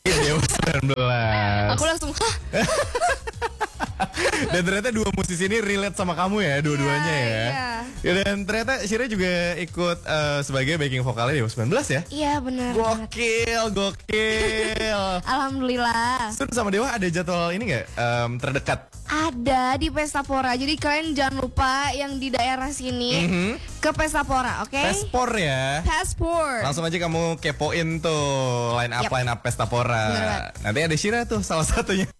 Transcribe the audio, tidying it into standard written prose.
Dewa 19. Aku langsung, hah? Dan ternyata dua musisi ini relate sama kamu ya, dua-duanya ya. Ya, dan ternyata Shira juga ikut sebagai backing vokalnya Dewa 19 ya. Iya benar. Gokil. Alhamdulillah. Sun sama Dewa ada jadwal ini nggak terdekat? Ada di Pesta Pora. Jadi kalian jangan lupa yang di daerah sini ke Pesta Pora, oke? Pespor ya. Pespor. Langsung aja kamu kepoin tuh line up Pesta Pora. Bener banget. Nanti ada Shira tuh salah satunya.